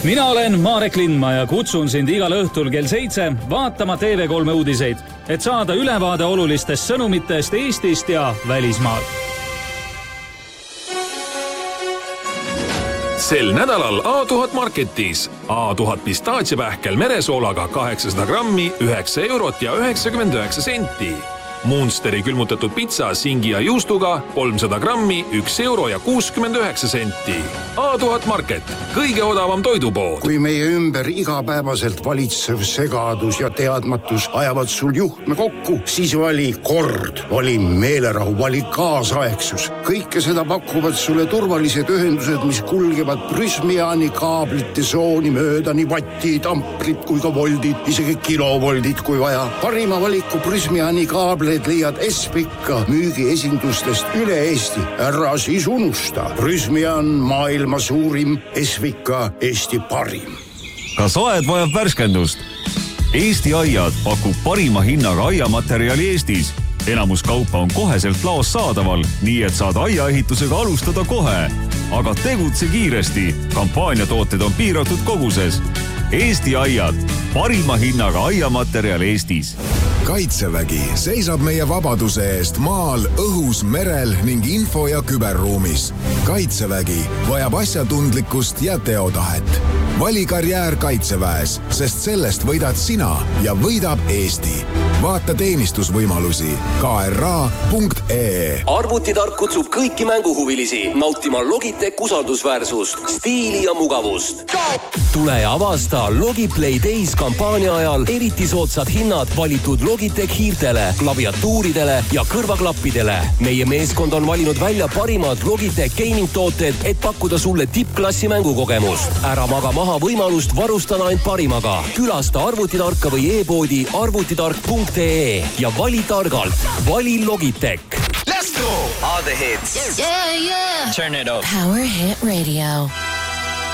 Mina olen Marek Lindma ja kutsun sind igal õhtul kell 7 vaatama TV3 uudiseid, et saada ülevaade olulistest sõnumitest Eestist ja välismaalt. Sel nädalal A1000 Marketis. A1000 pistaatsiapähkel meresoolaga 800 grammi 9 eurot ja 99 senti. Munsteri külmutatud pitsa singi ja juustuga 300 grammi 1 euro ja 69 senti. A1000 Market, kõige odavam toidupood. Kui meie ümber igapäevaselt valitsev segadus ja teadmatus ajavad sul juhtme kokku, siis vali kord, vali meelerahu, vali kaasaegsus. Kõike seda pakuvad sulle turvalised ühendused, mis kulgevad Prysmiani kaablite sooni mööda nii vattid, amprid kui ka voldid, isegi kilovoldid kui vaja. Parima valiku Prysmiani kaableid leiad Espika müügiesindustest üle Eesti. Ära siis unusta. Prysmian maailma suurim, Espika Eesti parim. Kas aed vajab värskendust? Eesti Aiad pakub parima hinnaga aiamaterjali Eestis. Enamus kaupa on koheselt laos saadaval, nii et saad aiaehitusega alustada kohe. Aga tegutse kiiresti. Kampaaniatooted on piiratud koguses. Eesti Aiad, parima hinnaga aiamaterjal Eestis. Kaitsevägi seisab meie vabaduse eest maal, õhus, merel ning info- ja küberruumis. Kaitsevägi vajab asjatundlikkust ja teotahet. Vali karjäär Kaitseväes, sest sellest võidad sina ja võidab Eesti. Vaata teenistusvõimalusi kra.ee. Arvutitark kutsub kõiki mänguhuvilisi nautima Logitech usaldusväärsust, stiili ja mugavust. Tule ja avasta Logiplay Days kampaania ajal eriti soodsad hinnad valitud Logitech hiirtele, klaviatuuridele ja kõrvaklappidele. Meie meeskond on valinud välja parimad Logitech gaming tooted, et pakkuda sulle tippklassi mängukogemust. Ära maga maha võimalust varustada ainult parimaga. Külasta arvutitarka või e-poodi arvutitark.ee ja vali targalt. Vali Logitech. Let's go! All the hits. Yeah. Turn it up. Power Hit Radio.